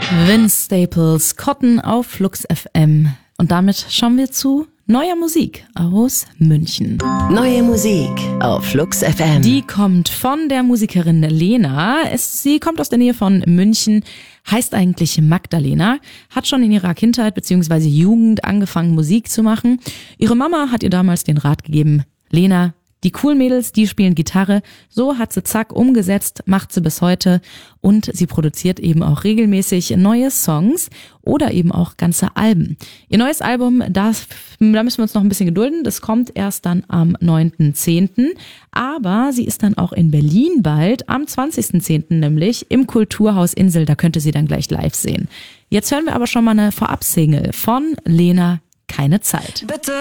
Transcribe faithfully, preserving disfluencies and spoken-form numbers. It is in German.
Vince Staples, Cotton auf Flux F M. Und damit schauen wir zu neuer Musik aus München. Neue Musik auf Flux F M. Die kommt von der Musikerin Lena. Es, sie kommt aus der Nähe von München, heißt eigentlich Magdalena, hat schon in ihrer Kindheit bzw. Jugend angefangen, Musik zu machen. Ihre Mama hat ihr damals den Rat gegeben, Lena, die coolen Mädels, die spielen Gitarre. So hat sie zack umgesetzt, macht sie bis heute und sie produziert eben auch regelmäßig neue Songs oder eben auch ganze Alben. Ihr neues Album, das, da müssen wir uns noch ein bisschen gedulden, das kommt erst dann am neunten zehnten Aber sie ist dann auch in Berlin bald, am zwanzigsten zehnten nämlich im Kulturhaus Insel, da könnt ihr sie dann gleich live sehen. Jetzt hören wir aber schon mal eine Vorab-Single von Lena, Keine Zeit. Bitte.